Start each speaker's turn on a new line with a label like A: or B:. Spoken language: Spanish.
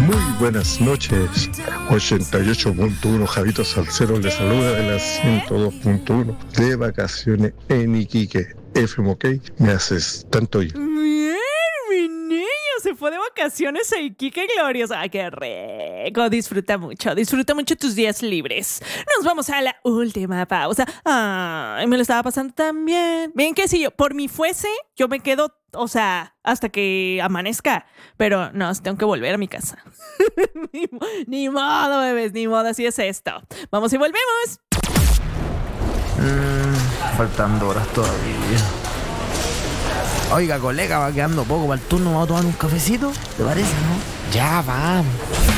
A: Muy buenas noches. 88.1 Javito Salcero le saluda de la 102.1 de vacaciones en Iquique. FM OK, me haces tanto yo.
B: Bien, mi niño se fue de vacaciones a Iquique, glorioso. Ay, qué rico. Disfruta mucho tus días libres. Nos vamos a la última pausa. Ay, me lo estaba pasando tan bien. Bien que si yo, por mí fuese, yo me quedo, hasta que amanezca. Pero no, tengo que volver a mi casa. Ni modo, bebés, ni modo, así es esto. Vamos y volvemos.
C: Faltando horas todavía. Oiga, colega, va quedando poco para el turno. ¿Vamos a tomar un cafecito? ¿Te parece, no? Ya, vamos.